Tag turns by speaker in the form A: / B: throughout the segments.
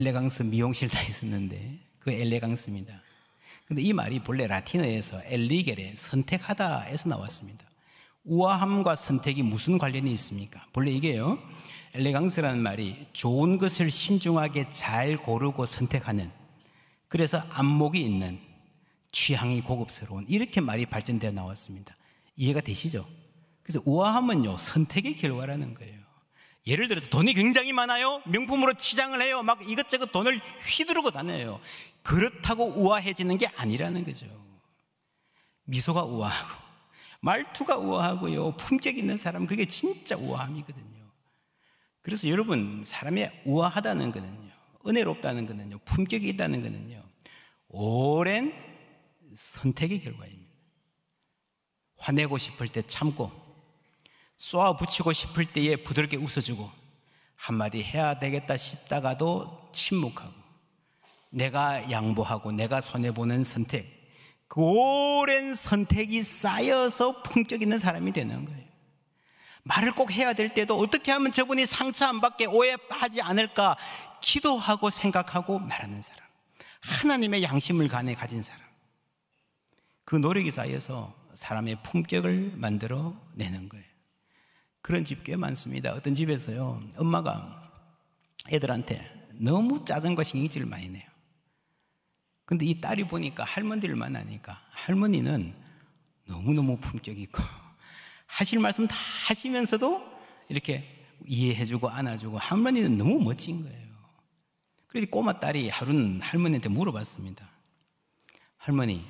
A: 엘레강스 미용실사 있었는데 그 엘레강스입니다. 근데 이 말이 본래 라틴어에서 엘리게레, 선택하다에서 나왔습니다. 우아함과 선택이 무슨 관련이 있습니까? 본래 이게요, 엘레강스라는 말이 좋은 것을 신중하게 잘 고르고 선택하는, 그래서 안목이 있는, 취향이 고급스러운, 이렇게 말이 발전되어 나왔습니다. 이해가 되시죠? 그래서 우아함은요, 선택의 결과라는 거예요. 예를 들어서 돈이 굉장히 많아요. 명품으로 치장을 해요. 막 이것저것 돈을 휘두르고 다녀요. 그렇다고 우아해지는 게 아니라는 거죠. 미소가 우아하고 말투가 우아하고요, 품격 있는 사람, 그게 진짜 우아함이거든요. 그래서 여러분, 사람이 우아하다는 거는요, 은혜롭다는 거는요, 품격이 있다는 거는요, 오랜 선택의 결과입니다. 화내고 싶을 때 참고, 쏘아붙이고 싶을 때에 부드럽게 웃어주고, 한마디 해야 되겠다 싶다가도 침묵하고, 내가 양보하고 내가 손해보는 선택, 그 오랜 선택이 쌓여서 품격 있는 사람이 되는 거예요. 말을 꼭 해야 될 때도 어떻게 하면 저분이 상처 안 받게, 오해 하지 않을까 기도하고 생각하고 말하는 사람, 하나님의 양심을 간에 가진 사람, 그 노력이 쌓여서 사람의 품격을 만들어내는 거예요. 그런 집 꽤 많습니다. 어떤 집에서요, 엄마가 애들한테 너무 짜증과 신경질을 많이 내요. 근데 이 딸이 보니까 할머니를 만나니까 할머니는 너무너무 품격 있고 하실 말씀 다 하시면서도 이렇게 이해해주고 안아주고, 할머니는 너무 멋진 거예요. 그래서 꼬마 딸이 하루는 할머니한테 물어봤습니다. 할머니,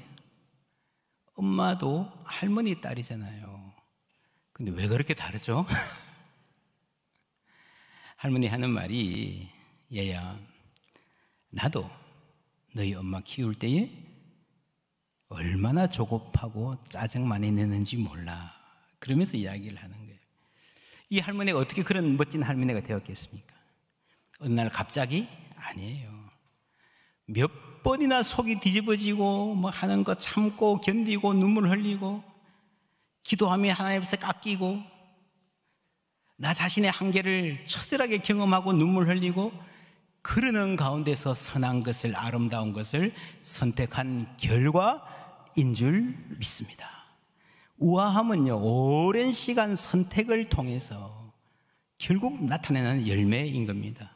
A: 엄마도 할머니 딸이잖아요. 근데 왜 그렇게 다르죠? 할머니 하는 말이, 얘야, 나도 너희 엄마 키울 때에 얼마나 조급하고 짜증 많이 내는지 몰라. 그러면서 이야기를 하는 거예요. 이 할머니가 어떻게 그런 멋진 할머니가 되었겠습니까? 어느 날 갑자기? 아니에요. 몇 번이나 속이 뒤집어지고 뭐 하는 거 참고 견디고 눈물 흘리고 기도하며 하나님 앞에서 깎이고 나 자신의 한계를 처절하게 경험하고 눈물 흘리고 그러는 가운데서 선한 것을, 아름다운 것을 선택한 결과인 줄 믿습니다. 우아함은요, 오랜 시간 선택을 통해서 결국 나타내는 열매인 겁니다.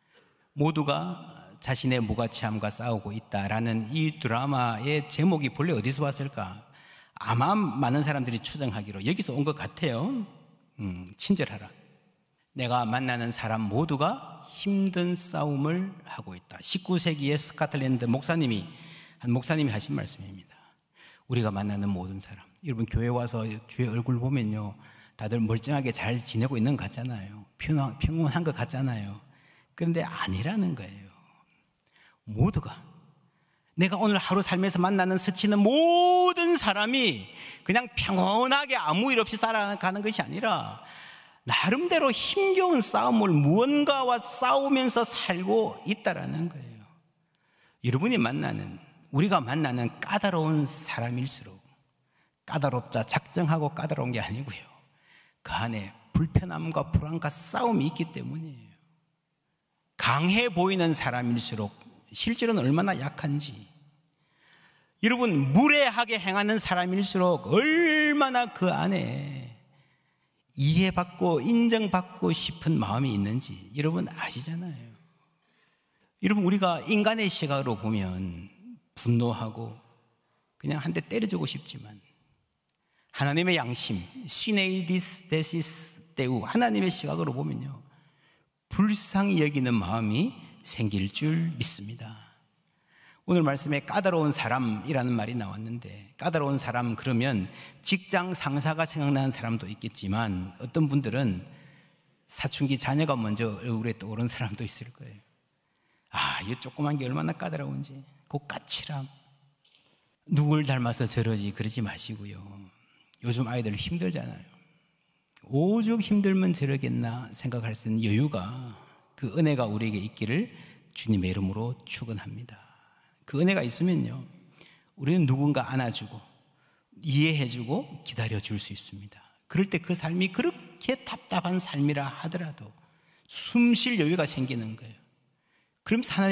A: 모두가 자신의 무가치함과 싸우고 있다라는 이 드라마의 제목이 본래 어디서 왔을까? 아마 많은 사람들이 추정하기로 여기서 온 것 같아요. 친절하라. 내가 만나는 사람 모두가 힘든 싸움을 하고 있다. 19세기의 스코틀랜드 한 목사님이 하신 말씀입니다. 우리가 만나는 모든 사람, 여러분 교회 와서 주의 얼굴 보면요, 다들 멀쩡하게 잘 지내고 있는 것 같잖아요. 평온한 것 같잖아요. 그런데 아니라는 거예요. 모두가, 내가 오늘 하루 살면서 만나는 스치는 모든 사람이 그냥 평온하게 아무 일 없이 살아가는 것이 아니라 나름대로 힘겨운 싸움을 무언가와 싸우면서 살고 있다라는 거예요. 여러분이 우리가 만나는 까다로운 사람일수록, 까다롭자 작정하고 까다로운 게 아니고요, 그 안에 불편함과 불안과 싸움이 있기 때문이에요. 강해 보이는 사람일수록 실제로는 얼마나 약한지, 여러분 무례하게 행하는 사람일수록 얼마나 그 안에 이해받고 인정받고 싶은 마음이 있는지 여러분 아시잖아요. 여러분, 우리가 인간의 시각으로 보면 분노하고 그냥 한 대 때려주고 싶지만, 하나님의 양심, 시네이디스 데시스 데우, 하나님의 시각으로 보면요, 불쌍히 여기는 마음이 생길 줄 믿습니다. 오늘 말씀에 까다로운 사람이라는 말이 나왔는데, 까다로운 사람 그러면 직장 상사가 생각나는 사람도 있겠지만 어떤 분들은 사춘기 자녀가 먼저 얼굴에 떠오른 사람도 있을 거예요. 아, 이 조그만 게 얼마나 까다로운지. 그 까칠함. 누굴 닮아서 저러지 그러지 마시고요. 요즘 아이들 힘들잖아요. 오죽 힘들면 저러겠나 생각할 수 있는 여유가, 그 은혜가 우리에게 있기를 주님의 이름으로 축원합니다. 그 은혜가 있으면요, 우리는 누군가 안아주고 이해해주고 기다려줄 수 있습니다. 그럴 때 그 삶이 그렇게 답답한 삶이라 하더라도 숨 쉴 여유가 생기는 거예요. 그럼